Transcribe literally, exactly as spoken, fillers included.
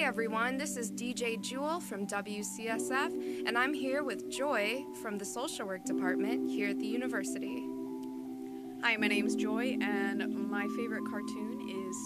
everyone, this is D J Jewel from W C S F, and I'm here with Joy from the Social Work Department here at the university. Hi, my name's Joy, and my favorite cartoon is